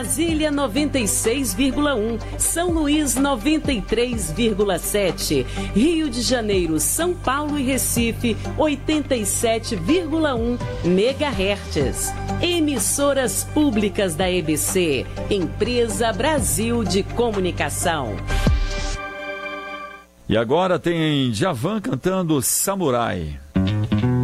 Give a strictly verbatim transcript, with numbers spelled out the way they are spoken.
Brasília noventa e seis vírgula um, São Luís noventa e três vírgula sete, Rio de Janeiro, São Paulo e Recife oitenta e sete vírgula um megahertz. Emissoras públicas da E B C, Empresa Brasil de Comunicação. E agora tem Djavan cantando Samurai.